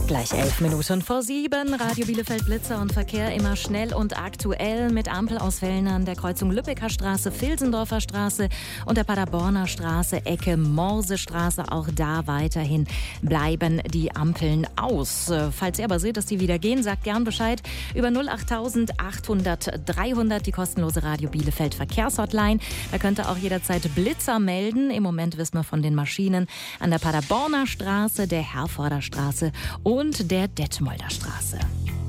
Gleich 11:11. Radio Bielefeld Blitzer und Verkehr immer schnell und aktuell mit Ampelausfällen an der Kreuzung Lübecker Straße, Vilsendorfer Straße und der Paderborner Straße, Ecke Morsestraße. Auch da weiterhin bleiben die Ampeln aus. Falls ihr aber seht, dass die wieder gehen, sagt gern Bescheid über 08000 800 300, die kostenlose Radio Bielefeld Verkehrshotline. Da könnt ihr auch jederzeit Blitzer melden. Im Moment wissen wir von den Maschinen an der Paderborner Straße, der Herforder Straße und der Detmolder Straße.